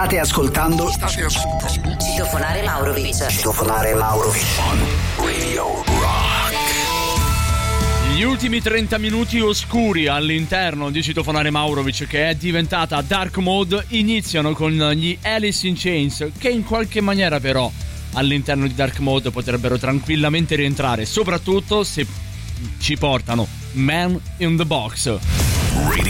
State ascoltando Citofonare Maurovic. Citofonare Maurovic on Radio Rock. Gli ultimi 30 minuti oscuri all'interno di Citofonare Maurovic, che è diventata Dark Mode, iniziano con gli Alice in Chains, che in qualche maniera però all'interno di Dark Mode potrebbero tranquillamente rientrare, soprattutto se ci portano Man in the Box. Radio